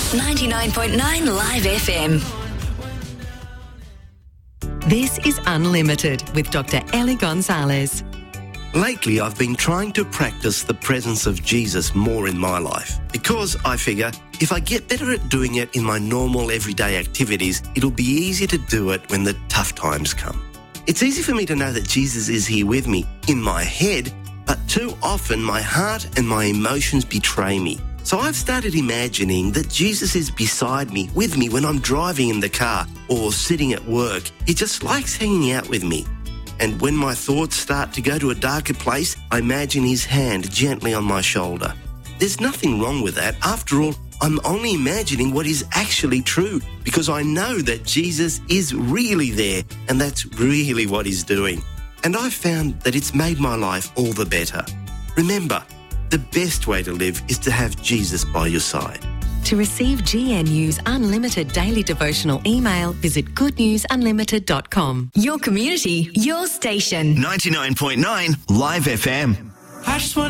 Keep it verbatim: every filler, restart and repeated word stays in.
ninety-nine point nine Live F M. This is Unlimited with Doctor Ellie Gonzalez. Lately, I've been trying to practice the presence of Jesus more in my life because I figure if I get better at doing it in my normal everyday activities, it'll be easier to do it when the tough times come. It's easy for me to know that Jesus is here with me in my head, but too often my heart and my emotions betray me. So I've started imagining that Jesus is beside me, with me when I'm driving in the car or sitting at work. He just likes hanging out with me. And when my thoughts start to go to a darker place, I imagine his hand gently on my shoulder. There's nothing wrong with that. After all, I'm only imagining what is actually true because I know that Jesus is really there and that's really what he's doing. And I've found that it's made my life all the better. Remember, the best way to live is to have Jesus by your side. To receive G N U's unlimited daily devotional email, visit good news unlimited dot com. Your community, your station. ninety-nine point nine Live F M. I just want